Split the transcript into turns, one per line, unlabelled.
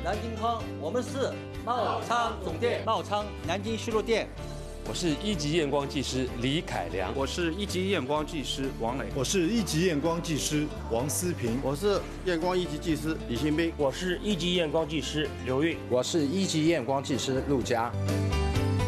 南京康，我们是茂昌总店、茂昌南京西路店。
我是一级验光技师李凯良，
我是一级验光技师王磊，
我是一级验光技师王思平，
我是验光一级技师李新兵，
我是一级验光技师刘运，
我是一级验光技师陆佳。